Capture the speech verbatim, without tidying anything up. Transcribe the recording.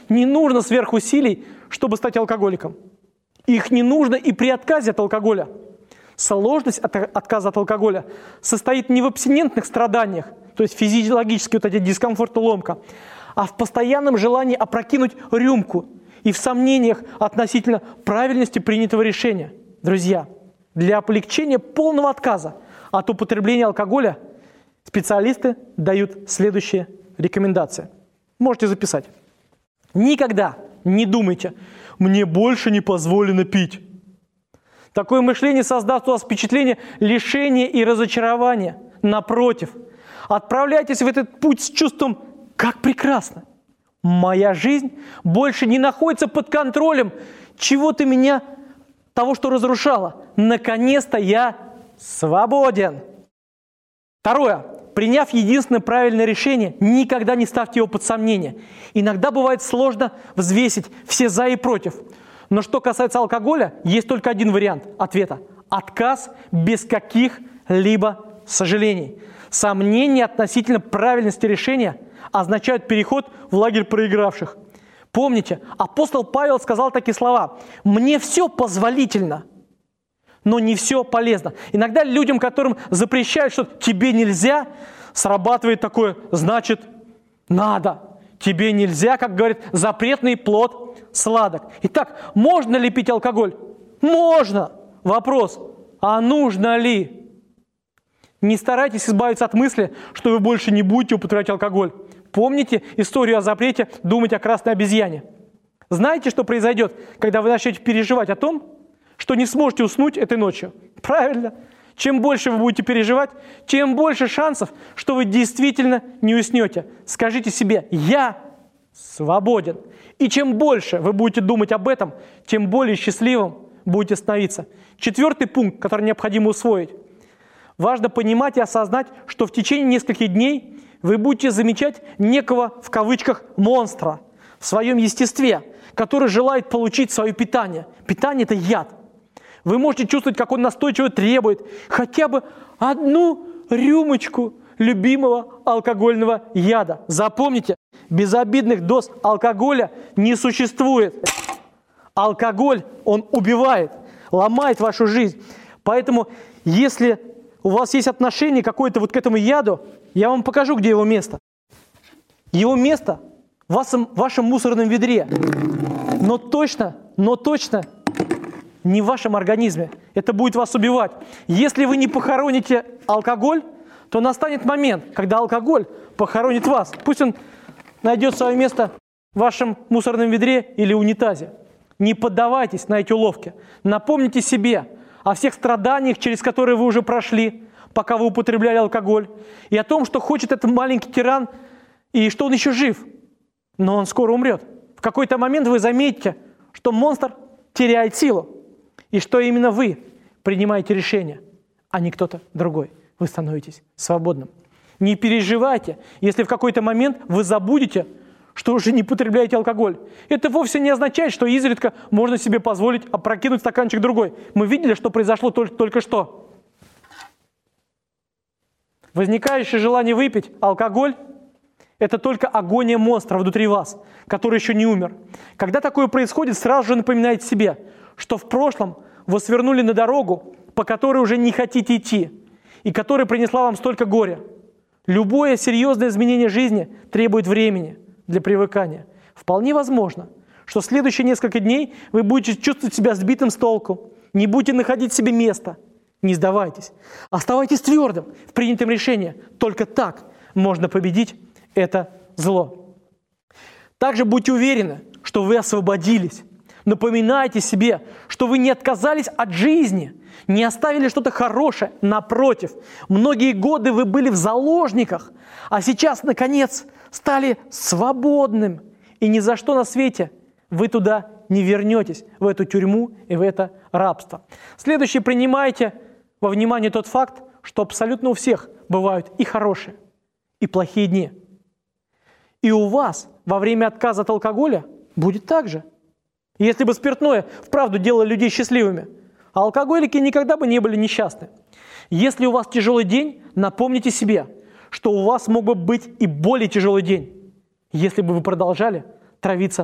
не нужно сверхусилий, чтобы стать алкоголиком. Их не нужно и при отказе от алкоголя. Сложность от отказа от алкоголя состоит не в абстинентных страданиях, то есть физиологические вот эти дискомфорт и ломка, а в постоянном желании опрокинуть рюмку и в сомнениях относительно правильности принятого решения. Друзья, для облегчения полного отказа от употребления алкоголя специалисты дают следующие рекомендации. Можете записать. Никогда не думайте: «мне больше не позволено пить». Такое мышление создаст у вас впечатление лишения и разочарования. Напротив, отправляйтесь в этот путь с чувством: «как прекрасно! Моя жизнь больше не находится под контролем чего-то меня, того, что разрушало. Наконец-то я свободен». Второе. Приняв единственное правильное решение, никогда не ставьте его под сомнение. Иногда бывает сложно взвесить все «за» и «против». Но что касается алкоголя, есть только один вариант ответа – отказ без каких-либо сожалений. Сомнения относительно правильности решения означают переход в лагерь проигравших. Помните, апостол Павел сказал такие слова: «Мне все позволительно, но не все полезно». Иногда людям, которым запрещают, что тебе нельзя, срабатывает такое: значит, надо. Тебе нельзя, как говорит, запретный плод сладок. Итак, можно ли пить алкоголь? Можно. Вопрос: а нужно ли? Не старайтесь избавиться от мысли, что вы больше не будете употреблять алкоголь. Помните историю о запрете думать о красной обезьяне? Знаете, что произойдет, когда вы начнете переживать о том, что не сможете уснуть этой ночью? Правильно. Чем больше вы будете переживать, тем больше шансов, что вы действительно не уснете. Скажите себе: «Я свободен». И чем больше вы будете думать об этом, тем более счастливым будете становиться. Четвертый пункт, который необходимо усвоить. Важно понимать и осознать, что в течение нескольких дней вы будете замечать некого, в кавычках, монстра в своем естестве, который желает получить свое питание. Питание – это яд. Вы можете чувствовать, как он настойчиво требует хотя бы одну рюмочку любимого алкогольного яда. Запомните, безобидных доз алкоголя не существует. Алкоголь, он убивает, ломает вашу жизнь. Поэтому, если у вас есть отношение какое-то вот к этому яду, я вам покажу, где его место. Его место в вашем, в вашем мусорном ведре. Но точно, но точно не в вашем организме. Это будет вас убивать. Если вы не похороните алкоголь, то настанет момент, когда алкоголь похоронит вас. Пусть он найдет свое место в вашем мусорном ведре или унитазе. Не поддавайтесь на эти уловки. Напомните себе о всех страданиях, через которые вы уже прошли, пока вы употребляли алкоголь, и о том, что хочет этот маленький тиран, и что он еще жив, но он скоро умрет. В какой-то момент вы заметите, что монстр теряет силу, и что именно вы принимаете решение, а не кто-то другой. Вы становитесь свободным. Не переживайте, если в какой-то момент вы забудете, что уже не потребляете алкоголь. Это вовсе не означает, что изредка можно себе позволить опрокинуть стаканчик другой. Мы видели, что произошло только, только что. Возникающее желание выпить алкоголь – это только агония монстра внутри вас, который еще не умер. Когда такое происходит, сразу же напоминайте себе, что в прошлом вы свернули на дорогу, по которой уже не хотите идти, и которая принесла вам столько горя. Любое серьезное изменение жизни требует времени для привыкания. Вполне возможно, что в следующие несколько дней вы будете чувствовать себя сбитым с толку, не будете находить себе места. Не сдавайтесь. Оставайтесь твердым в принятом решении. Только так можно победить это зло. Также будьте уверены, что вы освободились. Напоминайте себе, что вы не отказались от жизни, не оставили что-то хорошее. Напротив, многие годы вы были в заложниках, а сейчас, наконец, стали свободным. И ни за что на свете вы туда не вернетесь, в эту тюрьму и в это рабство. Следующее, принимайте во внимание тот факт, что абсолютно у всех бывают и хорошие, и плохие дни. И у вас во время отказа от алкоголя будет так же. Если бы спиртное вправду делало людей счастливыми, а алкоголики никогда бы не были несчастны. Если у вас тяжелый день, напомните себе, что у вас мог бы быть и более тяжелый день, если бы вы продолжали травиться